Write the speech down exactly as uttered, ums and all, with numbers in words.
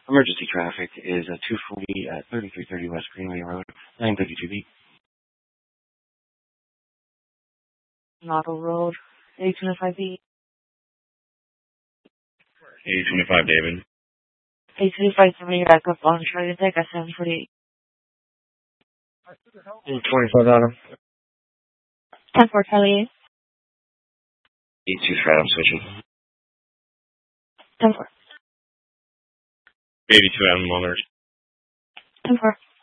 Emergency traffic is uh, two forty at thirty-three thirty West Greenway Road, nine thirty-two B. Noddle Road, A twenty-five B. A twenty-five, David. A twenty-five, somebody back up on Charlie Tech at seven forty-eight. A twenty-five, Adam. ten four, Charlie. eight two, Fred, I'm switching. ten four. eighty-two, Adam Muller. ten four.